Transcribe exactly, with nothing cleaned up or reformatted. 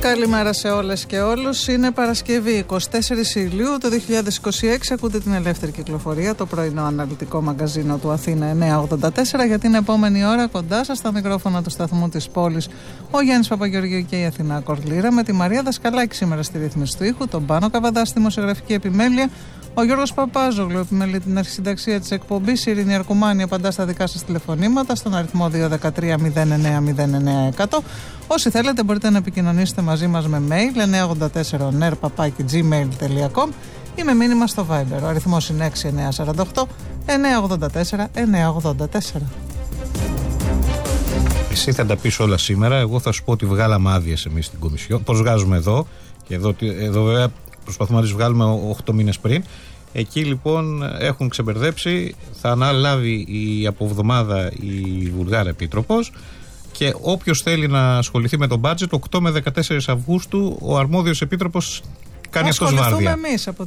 Καλημέρα σε όλες και όλους. Είναι Παρασκευή εικοστή τέταρτη Ιουλίου το δύο χιλιάδες είκοσι έξι. Ακούτε την Ελεύθερη Κυκλοφορία, το πρωινό αναλυτικό μαγκαζίνο του Αθήνα εννιακόσια ογδόντα τέσσερα. Για την επόμενη ώρα κοντά σας στα μικρόφωνα του σταθμού της πόλης ο Γιάννης Παπαγεωργίου και η Αθηνά Κορλήρα, με τη Μαρία Δασκαλάκη σήμερα στη ρύθμιση του ήχου, τον Πάνο Καβαδά στη δημοσιογραφική επιμέλεια, ο Γιώργος Παπάζογλου επιμελεί την αρχισυνταξία της εκπομπής, η Ειρήνη Αρκουμάνη απαντά στα δικά σας τηλεφωνήματα στον αριθμό δύο ένα τρία μηδέν εννέα μηδέν εννέα εκατό. Όσοι θέλετε μπορείτε να επικοινωνήσετε μαζί μας με mail εννιακόσια ογδόντα τέσσερα ονέρ παπάκι τζι μέιλ τελεία κομ ή με μήνυμα στο Viber. Ο αριθμός είναι έξι εννέα τέσσερα οκτώ εννιακόσια ογδόντα τέσσερα εννιακόσια ογδόντα τέσσερα. Εσύ θα τα πεις όλα σήμερα. Εγώ θα σου πω ότι βγάλαμε άδειες εμείς στην Κομισιόν. Πώς βγάζουμε εδώ, και εδώ, εδώ βέβαια προσπαθούμε να τις βγάλουμε οκτώ μήνες πριν. Εκεί λοιπόν έχουν ξεμπερδέψει. Θα αναλάβει η από εβδομάδα η Βουλγάρα Επίτροπος. Και όποιος θέλει να ασχοληθεί με το budget, οκτώ με δεκατέσσερα Αυγούστου ο αρμόδιος επίτροπος κάνει αυτός βάρδια. Ασχοληθούμε εμείς από